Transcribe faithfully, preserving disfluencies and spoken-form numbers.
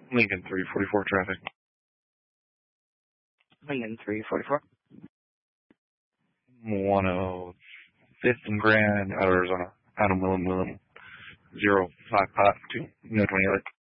Lincoln three forty-four traffic. Lincoln three forty-four. one oh fifth and Grand, out of Arizona. Adam Willem Willem. zero five five two. No twenty-eight.